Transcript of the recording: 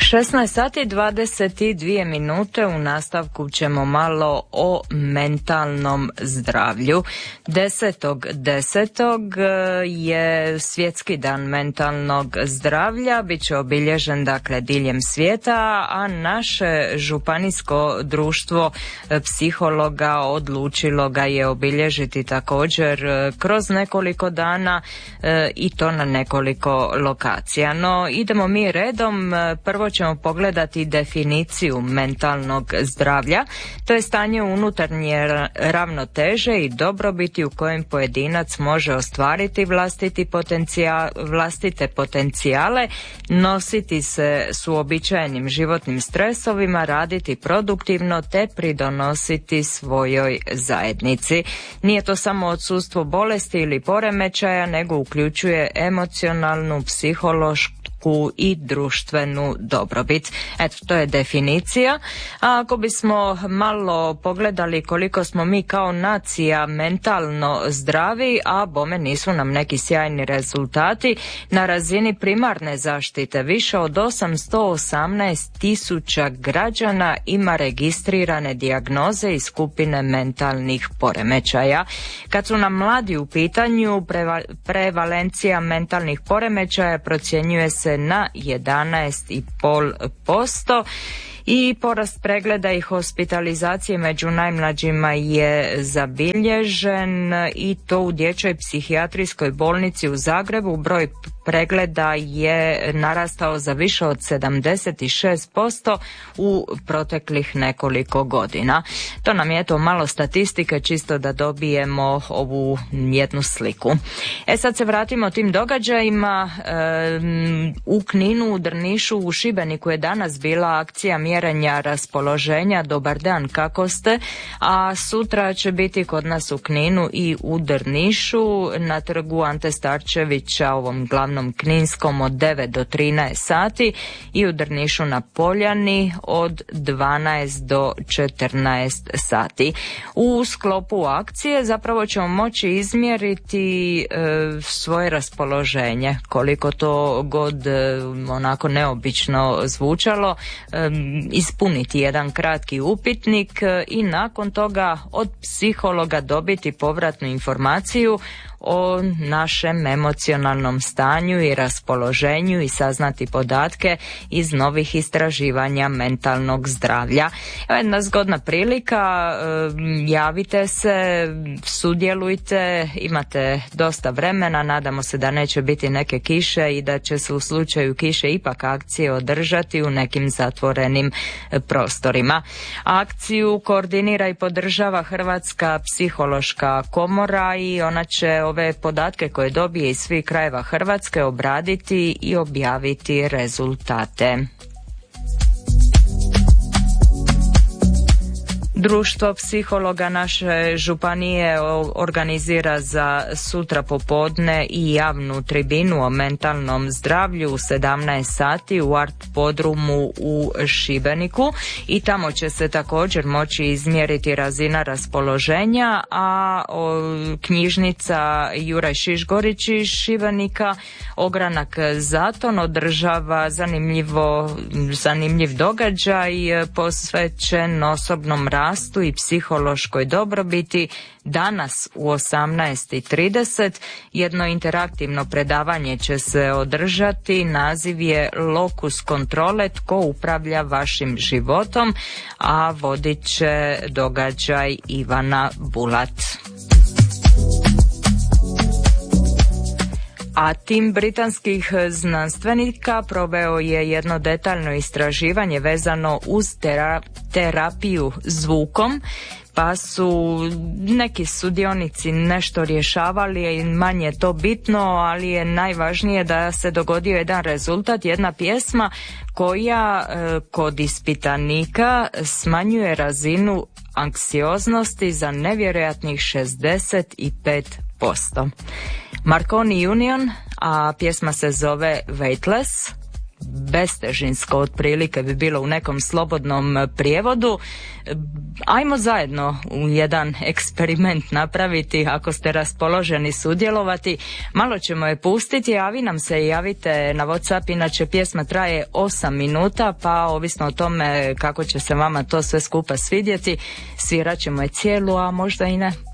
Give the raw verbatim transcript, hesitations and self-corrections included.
šesnaest sati dvadeset dvije minute. U nastavku ćemo malo o mentalnom zdravlju. desetog desetog je svjetski dan mentalnog zdravlja, bit će obilježen dakle diljem svijeta, a naše županijsko društvo psihologa odlučilo ga je obilježiti također kroz nekoliko dana i to na nekoliko lokacija. No idemo mi redom. Prvo ćemo pogledati definiciju mentalnog zdravlja. To je stanje unutarnje ravnoteže i dobrobiti u kojem pojedinac može ostvariti vlastiti potencijal, vlastite potencijale, nositi se s uobičajenim životnim stresovima, raditi produktivno te pridonositi svojoj zajednici. Nije to samo odsustvo bolesti ili poremećaja, nego uključuje emocionalnu, psihološku i društvenu dobrobit. Eto, to je definicija. A ako bismo malo pogledali koliko smo mi kao nacija mentalno zdravi, a bome nisu nam neki sjajni rezultati, na razini primarne zaštite više od osamsto osamnaest tisuća građana ima registrirane dijagnoze i skupine mentalnih poremećaja. Kad su nam mladi u pitanju, preva, prevalencija mentalnih poremećaja procjenjuje se na jedanaest i pol posto i porast pregleda i hospitalizacije među najmlađima je zabilježen i to u dječjoj psihijatrijskoj bolnici u Zagrebu. Broj pregleda je narastao za više od sedamdeset šest posto u proteklih nekoliko godina. To nam je to malo statistike čisto da dobijemo ovu jednu sliku. E sad se vratimo tim događajima. E, u Kninu, u Drnišu, u Šibeniku je danas bila akcija mjerenja raspoloženja Dobar dan, kako ste? A sutra će biti kod nas u Kninu i u Drnišu na trgu Ante Starčevića, ovom glavnom Kninskom, od devet do trinaest sati i u Drnišu na Poljani od dvanaest do četrnaest sati. U sklopu akcije zapravo ćemo moći izmjeriti e, svoje raspoloženje, koliko to god e, onako neobično zvučalo, e, ispuniti jedan kratki upitnik e, i nakon toga od psihologa dobiti povratnu informaciju o našem emocionalnom stanju i raspoloženju i saznati podatke iz novih istraživanja mentalnog zdravlja. Evo jedna zgodna prilika, javite se, sudjelujte, imate dosta vremena, nadamo se da neće biti neke kiše i da će se u slučaju kiše ipak akcije održati u nekim zatvorenim prostorima. Akciju koordinira i podržava Hrvatska psihološka komora i ona će ove podatke koje dobije iz svih krajeva Hrvatske obraditi i objaviti rezultate. Društvo psihologa naše županije organizira za sutra popodne i javnu tribinu o mentalnom zdravlju u sedamnaest sati u Art podrumu u Šibeniku i tamo će se također moći izmjeriti razina raspoloženja, a knjižnica Juraj Šišgorić iz Šibenika Ogranak Zaton održava zanimljivo, zanimljiv događaj posvećen osobnom rastu i psihološkoj dobrobiti. Danas u osamnaest i trideset jedno interaktivno predavanje će se održati. Naziv je Lokus kontrole, tko upravlja vašim životom, a vodit će događaj Ivana Bulat. A tim britanskih znanstvenika proveo je jedno detaljno istraživanje vezano uz tera- terapiju zvukom, pa su neki sudionici nešto rješavali i manje je to bitno, ali je najvažnije da se dogodio jedan rezultat, jedna pjesma koja e, kod ispitanika smanjuje razinu anksioznosti za nevjerojatnih šezdeset pet posto. Marconi Union, a pjesma se zove Weightless, bestežinsko, otprilike bi bilo u nekom slobodnom prijevodu. Ajmo zajedno u jedan eksperiment napraviti, ako ste raspoloženi sudjelovati. Malo ćemo je pustiti, a vi nam se javite na WhatsApp, inače pjesma traje osam minuta, pa ovisno o tome kako će se vama to sve skupa svidjeti, svirat ćemo je cijelu, a možda i ne.